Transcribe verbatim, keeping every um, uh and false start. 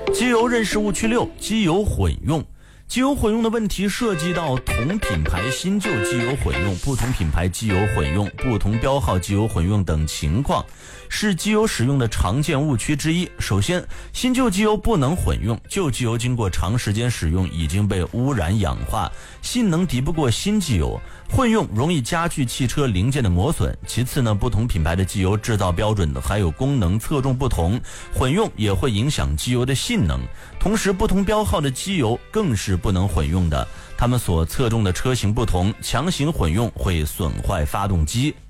机油认识误区六：机油混用。机油混用的问题涉及到同品牌新旧机油混用、不同品牌机油混用、不同标号机油混用等情况，是机油使用的常见误区之一。首先，新旧机油不能混用，旧机油经过长时间使用已经被污染氧化，性能敌不过新机油，混用容易加剧汽车零件的磨损。其次呢，不同品牌的机油制造标准的还有功能侧重不同，混用也会影响机油的性能。同时，不同标号的机油更是不能混用的，它们所侧重的车型不同，强行混用会损坏发动机。